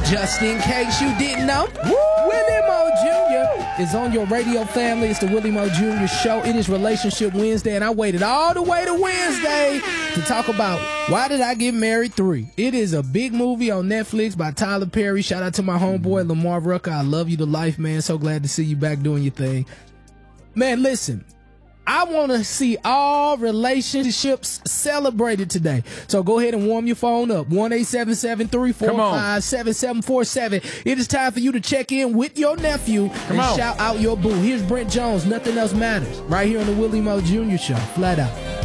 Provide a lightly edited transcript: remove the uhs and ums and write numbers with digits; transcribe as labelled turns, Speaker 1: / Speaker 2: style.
Speaker 1: Just in case you didn't know, Willie Mo Jr. is on your radio family. It's the Willie Mo Jr. show. It is Relationship Wednesday, and I waited all the way to Wednesday to talk about Why Did I Get Married 3. It is a big movie on Netflix by Tyler Perry. Shout out to my homeboy Lamar Rucker. I love you to life, man. So glad to see you back doing your thing. Man, listen. I want to see all relationships celebrated today. So go ahead and warm your phone up. 1-877-345-7747. It is time for you to check in with your nephew and shout out your boo. Here's Brent Jones. Nothing else matters. Right here on the Willie Mo Jr. Show. Flat out.